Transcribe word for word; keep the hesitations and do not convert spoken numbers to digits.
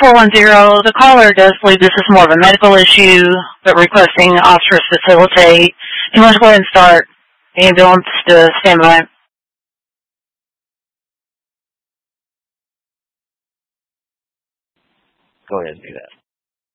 four one zero, the caller does believe this is more of a medical issue, but requesting officers facilitate. You want to go ahead and start ambulance to stand by. Go ahead and do that.